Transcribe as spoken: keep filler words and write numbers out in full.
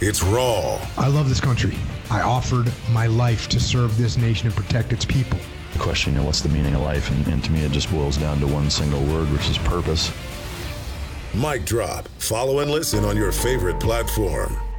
It's raw. I love this country. I offered my life to serve this nation and protect its people. The question, you know, what's the meaning of life? And, and to me, it just boils down to one single word, which is purpose. Mic drop. Follow and listen on your favorite platform.